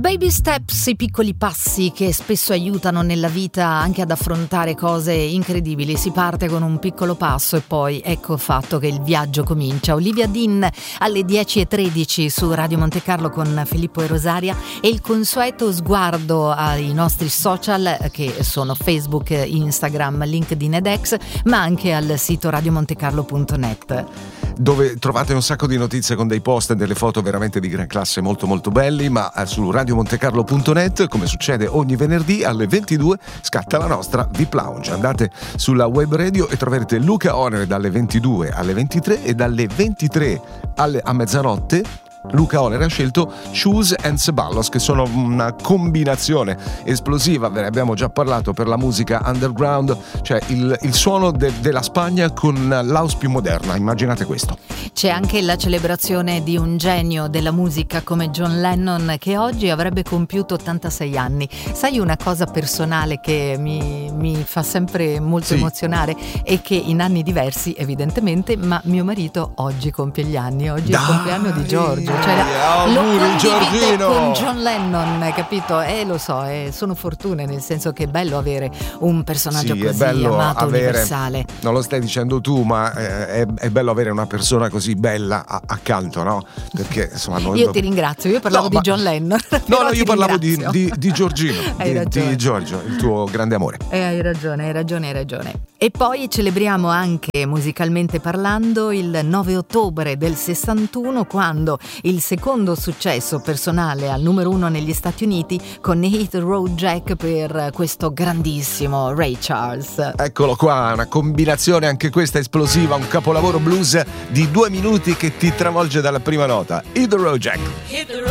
Baby steps, i piccoli passi che spesso aiutano nella vita anche ad affrontare cose incredibili. Si parte con un piccolo passo e poi ecco fatto che il viaggio comincia. Olivia Dean alle 10:13 su Radio Monte Carlo con Filippo e Rosaria, e il consueto sguardo ai nostri social che sono Facebook, Instagram, LinkedIn ed X, ma anche al sito radiomontecarlo.net, dove trovate un sacco di notizie con dei post e delle foto veramente di gran classe, molto molto belli. Ma su radiomontecarlo.net, come succede ogni venerdì alle 22, scatta la nostra VIP Lounge. Andate sulla web radio e troverete Luca Oner dalle 22 alle 23 e dalle 23 a mezzanotte. Luca Oner ha scelto Shoes and Ceballos, che sono una combinazione esplosiva, ve ne abbiamo già parlato, per la musica underground, cioè il suono della Spagna con l'house più moderna, immaginate questo. C'è anche la celebrazione di un genio della musica come John Lennon, che oggi avrebbe compiuto 86 anni. Sai, una cosa personale che mi fa sempre molto emozionare è che in anni diversi evidentemente, ma mio marito oggi compie gli anni, oggi è il compleanno di Giorgio. Cioè, lo condivide con John Lennon, capito? Lo so, sono fortune, nel senso che è bello avere un personaggio così amato, universale. Non lo stai dicendo tu, ma è bello avere una persona così bella accanto, no? Perché insomma io ti ringrazio, io parlavo di John Lennon. No, io parlavo di Giorgino, di Giorgio, il tuo grande amore. Hai ragione. E poi celebriamo anche, musicalmente parlando, il 9 ottobre del 61, quando il secondo successo personale al numero 1 negli Stati Uniti con Hit Road Jack per questo grandissimo Ray Charles. Eccolo qua, una combinazione anche questa esplosiva, un capolavoro blues di 2 minuti che ti travolge dalla prima nota. Hit the Road Jack.